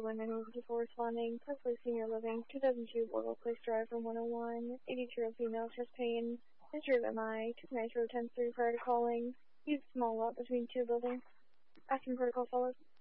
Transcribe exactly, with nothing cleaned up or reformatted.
one nine one four responding. Parkway Senior Living, two thousand two Borgo Place Drive from one oh one. eighty-two-year-old female, chest pain. History of M I. Took Nitro ten three prior to calling. Used small lot between two buildings. Action protocol follows.